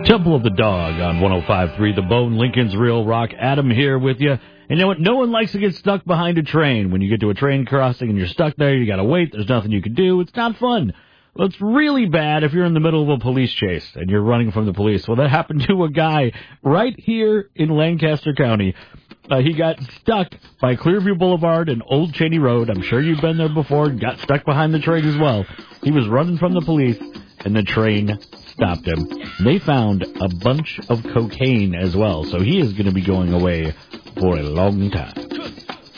Temple of the Dog on 105.3 The Bone, Lincoln's Real Rock. Adam here with you. And you know what? No one likes to get stuck behind a train. When you get to a train crossing and you're stuck there, you got to wait. There's nothing you can do. It's not fun. Well, it's really bad if you're in the middle of a police chase and you're running from the police. Well, that happened to a guy right here in Lancaster County. He got stuck by Clearview Boulevard and Old Cheney Road. I'm sure you've been there before and got stuck behind the train as well. He was running from the police, and the train stopped him. They found a bunch of cocaine as well, so he is going to be going away for a long time.